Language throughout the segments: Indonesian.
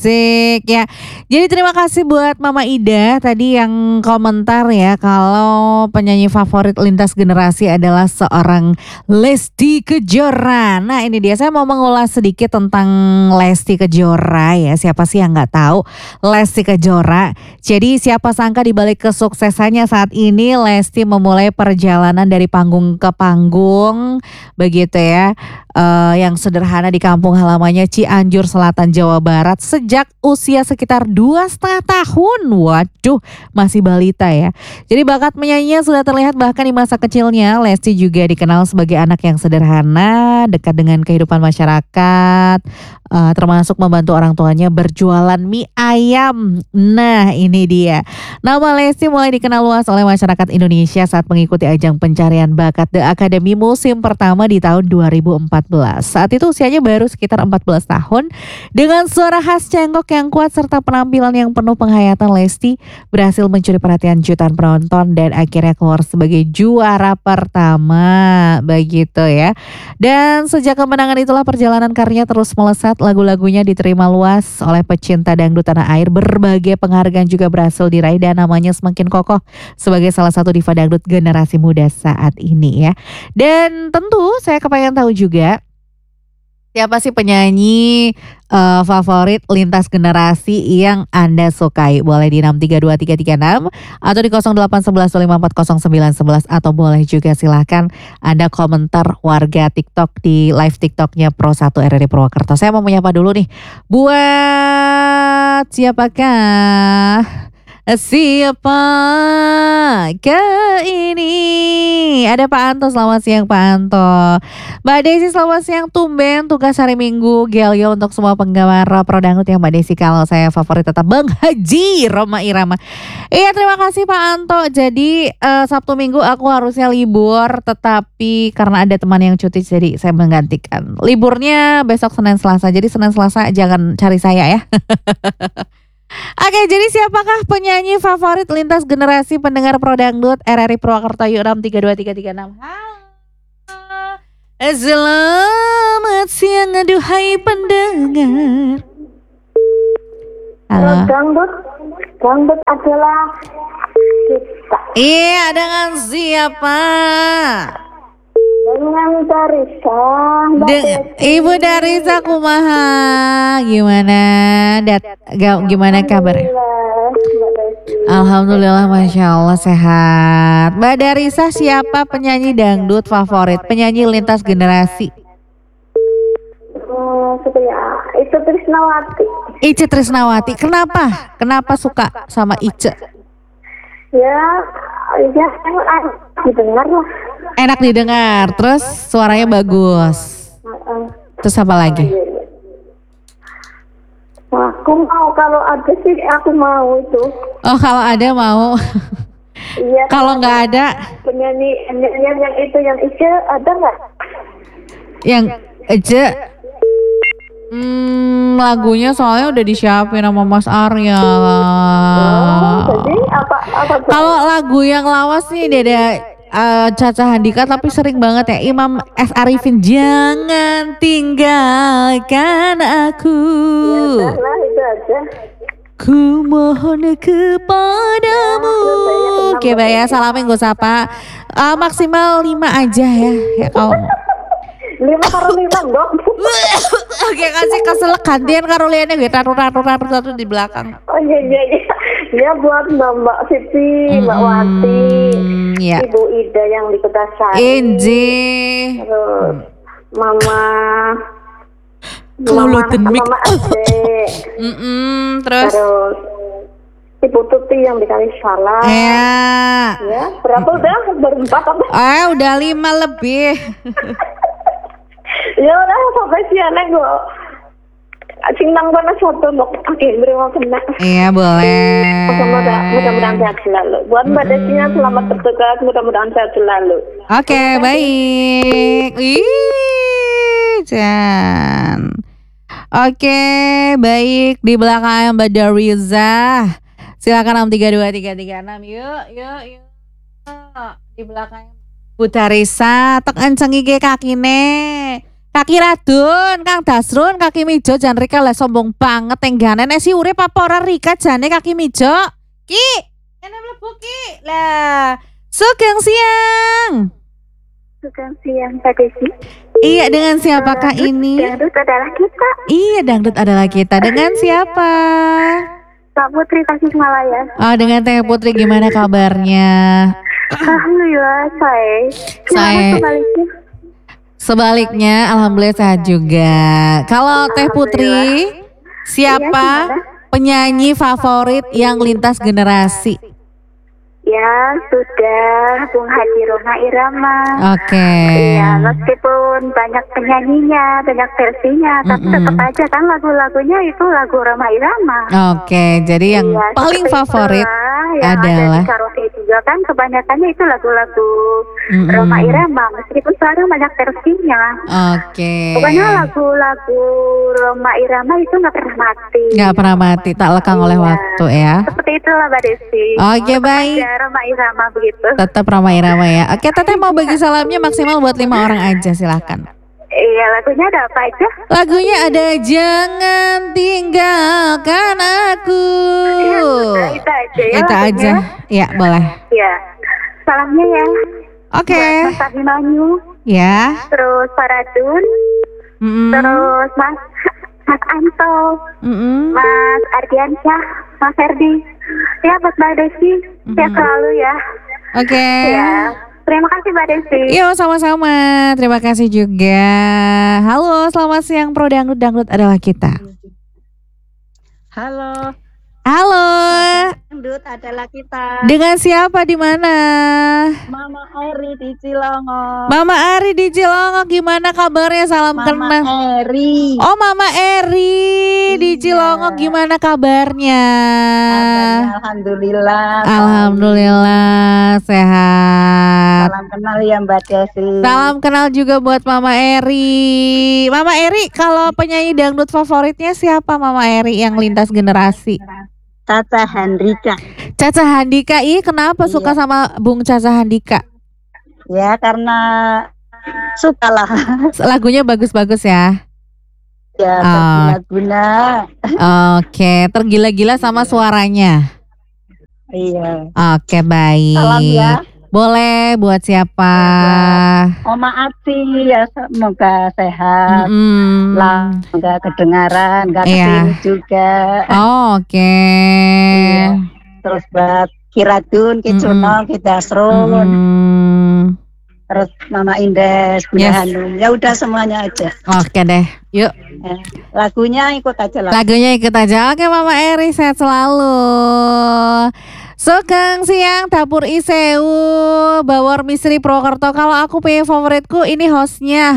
Asik ya. Jadi terima kasih buat Mama Ida tadi yang komentar ya kalau penyanyi favorit lintas generasi adalah seorang Lesti Kejora. Nah ini dia, saya mau mengulas sedikit tentang Lesti Kejora ya. Siapa sih yang nggak tahu Lesti Kejora? Jadi siapa sangka di balik kesuksesannya saat ini Lesti memulai perjalanan dari panggung ke panggung begitu ya. Yang sederhana di kampung halamannya Cianjur Selatan, Jawa Barat sejak usia sekitar 2,5 tahun. Waduh, masih balita ya. Jadi bakat menyanyinya sudah terlihat bahkan di masa kecilnya. Lesti juga dikenal sebagai anak yang sederhana, dekat dengan kehidupan masyarakat, termasuk membantu orang tuanya berjualan mie ayam. Nah, ini dia. Nama Lesti mulai dikenal luas oleh masyarakat Indonesia saat mengikuti ajang pencarian bakat The Academy musim pertama di tahun 2014. Saat itu usianya baru sekitar 14 tahun. Dengan suara khas cengkok yang kuat serta penampilan yang penuh penghayatan, Lesti berhasil mencuri perhatian jutaan penonton dan akhirnya keluar sebagai juara pertama. Begitu ya. Dan sejak kemenangan itulah perjalanan karirnya terus melesat. Lagu-lagunya diterima luas oleh pecinta dangdut tanah air. Berbagai penghargaan juga berhasil diraih dan namanya semakin kokoh sebagai salah satu diva dangdut generasi muda saat ini ya. Dan tentu saya kepengen tahu juga siapa sih penyanyi favorit lintas generasi yang Anda sukai? Boleh di 6323336 atau di 081125400911 atau boleh juga silahkan Anda komentar warga TikTok di live TikToknya Pro1 RRI Purwokerto. Saya mau menyapa dulu nih buat siapakah? Siapakah ini? Ada Pak Anto, selamat siang Pak Anto. Mbak Desi selamat siang, tumben tugas hari Minggu Gelio untuk semua penggemar Pro Dangdut ya Mbak Desi. Kalau saya favorit tetap Bang Haji Roma Irama. Iya terima kasih Pak Anto. Jadi Sabtu Minggu aku harusnya libur, tetapi karena ada teman yang cuti jadi saya menggantikan. Liburnya besok Senin Selasa, jadi Senin Selasa jangan cari saya ya. Oke, jadi siapakah penyanyi favorit lintas generasi pendengar Pro Dangdut RRI Purwokerto yuk 6323336. Halo. Selamat siang aduhai pendengar. Halo. Dangdut adalah kita. Iya, dengan siapa? Dengan Darisa, Ibu Darisa kumaha? Gimana? Gimana kabar? Alhamdulillah, Masya Allah sehat. Mbak Darisa siapa penyanyi dangdut favorit? Penyanyi lintas generasi? Ice Trisnawati. Ice Trisnawati. Kenapa? Kenapa suka sama Ice? Ya enak didengar lah. Enak didengar, terus suaranya bagus. Terus apa lagi? Aku mau, kalau ada sih aku mau itu. Oh kalau ada mau. Iya. Kalau nggak ada? Penyanyi yang itu yang Ice ada nggak? Yang Ice? Lagunya soalnya udah disiapin sama Mas Arya. Jadi apa? Kalau lagu yang lawas nih ada Caca Handika tapi sering banget ya Imam S. Arifin, jangan tinggalkan aku. Ya lah itu aja. Ku mohon kepadamu. Oke Mbak ya, salamin gue sapa. Maksimal 5 aja ya. Ya kalau 5 karo 5 dok. Oke kasih keselak gantian karo liane gue taruh di belakang. Oh iya. Ya buat Mbak Siti, Mbak Wati, ya. Ibu Ida yang di Kutasari. Inji. Terus Mama Mama Ade. Terus Ibu Tuti yang di Kalisala. Ya, berapa udah? Baru 4 apa? Udah 5 lebih. Ya udah sampai siang gue. Nang panas satu mau beri mau kena. Iya boleh. Mudah-mudahan sehat selalu. Buat Mbak Desinya selamat bertugas, mudah-mudahan sehat selalu. Oke, baik. Jan. Oke, baik, di belakang Mbak Dariza. Silakan 6323336. Yuk. Di belakang Bu Darisa, tek enceng iki kakine. Kaki Radun, Kang Dasrun, Kaki Mijo, jan Rika lah sombong banget tenggane nek si urip apa ora Rika jane Kaki Mijo. Ki, kene mlebu Ki. Lah, sugeng siang. Sugeng siang Mbak Desi. Iya, dengan siapakah ini? Dangdut adalah kita. Iya, dangdut adalah kita. Dengan siapa? Kak Putri Tasikmalaya. Oh, dengan Teh Putri gimana kabarnya? Alhamdulillah Saya sebaliknya. Sebaliknya, alhamdulillah sehat juga. Kalau Teh Putri, siapa penyanyi favorit yang lintas generasi? Ya, sudah Bung Haji Roma Irama. Oke. Ya, meskipun banyak penyanyinya, banyak versinya, tapi tetap aja kan lagu-lagunya itu lagu Roma Irama. Oke, jadi yang paling favorit adalah ada di karaoke juga kan kebanyakannya itu lagu-lagu Roma Irama, meskipun sekarang banyak versinya. Oke. Pokoknya lagu-lagu Roma Irama itu nggak pernah mati. Nggak pernah mati, tak lekang oleh waktu ya. Seperti itulah Mbak Desi. Oke, baik. Roma Irama begitu. Tetap Roma Irama ya. Oke, Teteh mau bagi salamnya maksimal buat 5 orang aja, silahkan. Iya, lagunya ada apa aja? Lagunya ada Jangan Tinggalkan Aku. Ya, itu aja ya. Itu aja. Ya, boleh. Ya. Salamnya ya. Oke. Mas Abimanyu. Ya. Terus Pak Radun. Terus Mas Anto. Mas Ardiansyah. Mas Ferdi. Ya, buat Mbak Desi. Ya, selalu ya. Oke. Ya. Terima kasih Mbak Desi. Yo, sama-sama. Terima kasih juga. Halo, selamat siang Pro Dangdut. Dangdut adalah kita. Halo. Halo. Dangdut adalah kita. Dengan siapa di mana? Mama Eri di Cilongok. Mama Eri di Cilongok, gimana kabarnya? Salam kenal. Mama Eri. Oh, Mama Eri di Cilongok, gimana kabarnya? Alhamdulillah. Alhamdulillah sehat. Salam kenal ya Mbak Desi. Salam kenal juga buat Mama Eri. Mama Eri, kalau penyanyi dangdut favoritnya siapa Mama Eri yang lintas generasi? Caca Handika. Caca Handika, kenapa suka sama Bung Caca Handika? Ya karena suka lah. Lagunya bagus-bagus ya. Ya tergila-gila. Oke, tergila-gila sama suaranya. Iya. Oke, baik. Salam ya. Boleh buat siapa? Oma Ati ya, semoga sehat. Lah nggak kedengaran, nggak kesini juga. Oke. Iya. Terus buat Kiradun, Kicuno, Kidasrun. Terus Mama Indes, Bunda Hanum. Ya udah semuanya aja. Oke deh, yuk. Lagunya ikut aja lah. Lagunya ikut aja. Oke Mama Eri, sehat selalu. Sugeng siang Dapur Iseu, Bawor Misteri Purwokerto. Kalau aku punya favoritku ini hostnya.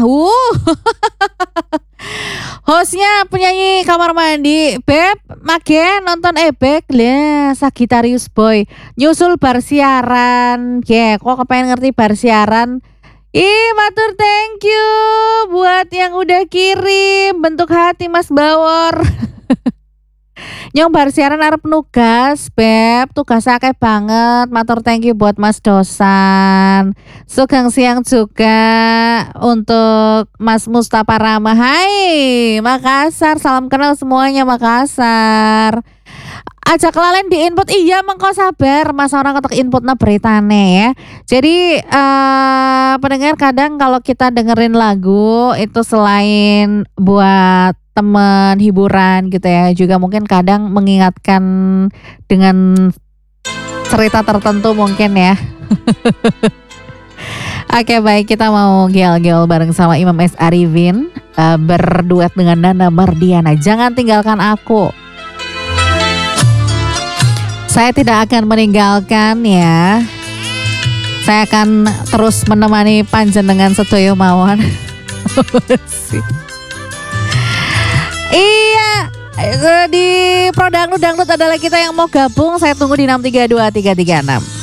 Hostnya penyanyi kamar mandi. Beb, magen nonton Ebek lah, Sagittarius Boy. Nyusul bar siaran. Kok kepengen ngerti bar siaran? Matur thank you buat yang udah kirim bentuk hati Mas Bawor. Nyong bar siaran arep nugas, Beb. Tugasnya akeh banget. Matur thank you buat Mas Dosan. Sugeng siang juga untuk Mas Mustafa Rama. Hai, Makassar. Salam kenal semuanya Makassar. Aja kelalen di input. Iya mengko sabar Mas orang ketok inputnya beritane ya. Jadi pendengar kadang kalau kita dengerin lagu itu selain buat teman hiburan gitu ya, juga mungkin kadang mengingatkan dengan cerita tertentu mungkin ya. Oke baik, kita mau gel-gel bareng sama Imam S. Arifin, berduet dengan Nana Mardiana. Jangan tinggalkan aku. Saya tidak akan meninggalkan ya. Saya akan terus menemani panjenengan sedaya mawon. Iya, di Pro Dangdut adalah kita yang mau gabung. Saya tunggu di 632 336.